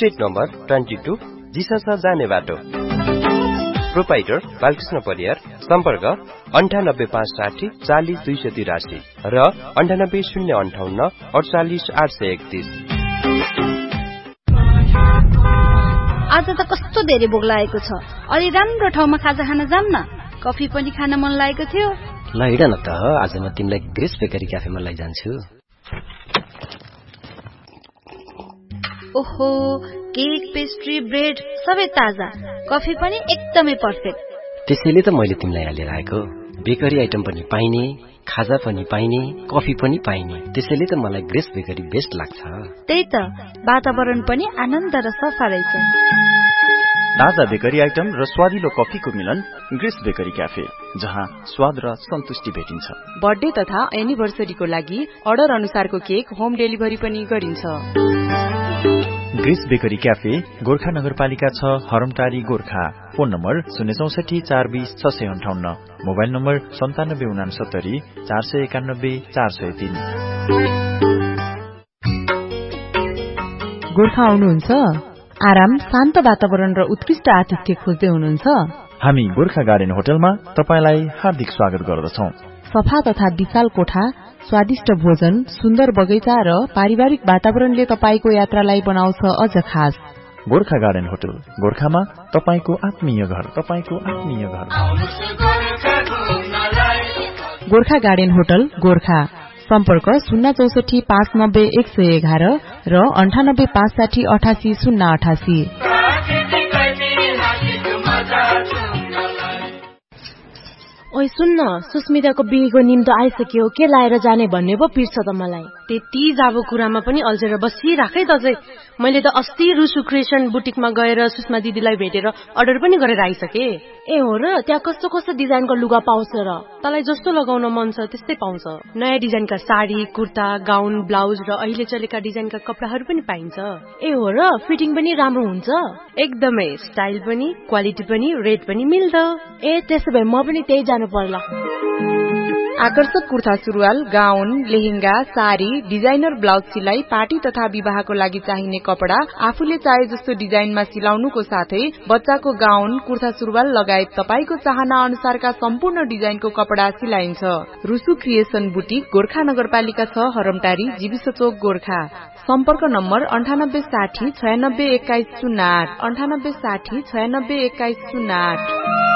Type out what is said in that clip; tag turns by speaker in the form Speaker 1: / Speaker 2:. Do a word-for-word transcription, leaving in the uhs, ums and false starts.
Speaker 1: Street number बाइस जिसस जाने बाटो। प्रोपाइटर बालकृष्ण परियार। सम्पर्क अन्ठानब्बे पाँच साठी चालिस दुई सय तिरासी र अन्ठानब्बे शून्य अन्ठाउन्न अडचालिस आठ सय एकतीस।
Speaker 2: आज त कस्तो धेरै भोक लागेको छ। अलि राम्रो ठाउँमा खाजा खान जाम न। कफी पनि खान मन लागेको थियो।
Speaker 3: ल हिँड न त, आज म तिमीलाई ग्रेस बेकरी क्याफेमा लैजान्छु।
Speaker 2: ओहो, केक, पेस्ट्री, ब्रेड सबै ताजा, कफी पनि एकदमै पर्फेक्ट।
Speaker 3: त्यसैले त मैले तिमीलाई यहाँ लिएर आएको। बेकरी आइटम पनि पाइने, खाजा पनि पाइने, कफी पनि पाइने, त्यसैले त मलाई ग्रेस बेकरी बेस्ट लाग्छ।
Speaker 2: त्यही त, वातावरण पनि आनन्द र सफा रहेछ।
Speaker 4: ताजा बेकरी आइटम र स्वादिलो कफीको मिलन ग्रेस बेकरी क्याफे, जहाँ स्वाद र सन्तुष्टि भेटिन्छ।
Speaker 5: बर्थडे तथा एनिभर्सरीको लागि अर्डर अनुसारको केक होम डेलिभरी पनि गरिन्छ।
Speaker 4: ग्रेस बेकरी क्याफे गोर्खा नगरपालिका छ, हरमटारी, गोर्खा। फोन नम्बर शून्य चौसठी चार बीस छ सय अन्ठाउन्न, मोबाइल नम्बर सन्तानब्बे उनासत्तरी चार सय एकानब्बे चार सय तीन।
Speaker 5: गोर्खा आउनुहुन्छ? आराम, शान्त वातावरण र उत्कृष्ट आतिथ्य खोज्दै हुनुहुन्छ?
Speaker 4: हामी गोर्खा गार्डन होटलमा तपाईलाई हार्दिक स्वागत गर्दछौं।
Speaker 5: सफा तथा विशाल कोठा, स्वादिष्ट भोजन, सुन्दर बगैँचा र पारिवारिक वातावरणले तपाईको यात्रालाई बनाउँछ अझ खास।
Speaker 4: गोर्खा गार्डन होटल, गोर्खामा तपाईको आत्मीय घर, तपाईको आत्मीय घर।
Speaker 5: Gorkha garden hotel, Gorkha. सम्पर्क शून्य चौसठी पाँच नब्बे एक सय एघार र अन्ठानब्बे पाँच साठी अठासी शून्य अठासी।
Speaker 6: ओइ सुन्न, सुस्मिताको बिहेको निम्तो आइसक्यो, के लाएर जाने भन्ने पो पिर्छ त मलाई।
Speaker 7: त्यति जाबो कुरामा पनि अल्झेर बसिराखै त चाहिँ। मैले त अस्ति रुसु क्रिएसन बुटिकमा गएर सुषमा दिदीलाई भेटेर अर्डर पनि गरेर आइसके।
Speaker 6: ए हो र, त्यहाँ कस्तो कस्तो डिजाइनको लुगा पाउँछ र?
Speaker 7: तँलाई जस्तो लगाउन मन छ त्यस्तै पाउँछ। नयाँ डिजाइनका साडी, कुर्ता, गाउन, ब्लाउज र अहिले चलेका डिजाइनका कपडाहरू पनि पाइन्छ।
Speaker 6: ए हो र, फिटिङ पनि राम्रो हुन्छ?
Speaker 7: एकदमै, स्टाइल पनि, क्वालिटी पनि, रेट पनि मिल्दो।
Speaker 6: ए त्यसो भए म पनि त्यही जानु पर्ला।
Speaker 5: आकर्षक कुर्ता सुरुवाल, गाउन, लेहेंगा, साडी, डिजाइनर ब्लाउज सिलाई, पार्टी तथा विवाहको लागि चाहिने कपडा आफूले चाहे जस्तो डिजाइनमा सिलाउनुको साथै बच्चाको गाउन, कुर्ता सुरुवाल लगायत तपाईको चाहना अनुसारका सम्पूर्ण डिजाइनको कपडा सिलाइन्छ। रुसु क्रिएसन बुटिक, गोर्खा नगरपालिका छ, हरमटारी, जीविस चोक, गोर्खा। सम्पर्क नम्बर अन्ठानब्बे साठी छयानब्बे एक्काइस शून्य आठ, अन्ठानब्बे साठी छयानब्बे एक्काइस शून्य आठ।